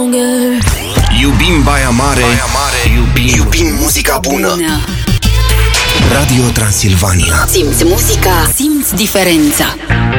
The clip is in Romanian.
longer. Iubim Baia Mare, iubim muzica bună. Radio Transilvania. Simți muzica, simți diferența.